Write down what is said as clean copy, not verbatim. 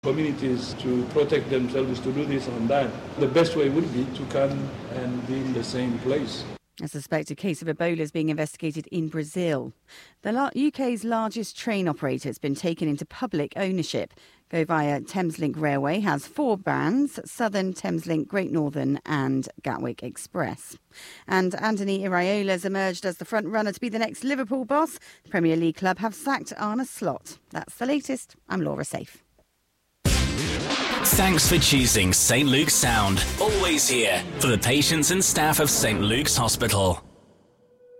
Communities to protect themselves to do this and that. The best way would be to come and be in the same place. A suspected case of Ebola is being investigated in Brazil. The UK's largest train operator has been taken into public ownership. Go Via Thameslink Railway has 4 brands: Southern, Thameslink, Great Northern and Gatwick Express. And Anthony Iraola has emerged as the front runner to be the next Liverpool boss. The Premier League club have sacked Arne Slot. That's the latest. I'm Laura Safe. Thanks for choosing St Luke's Sound. Always here for the patients and staff of St Luke's Hospital.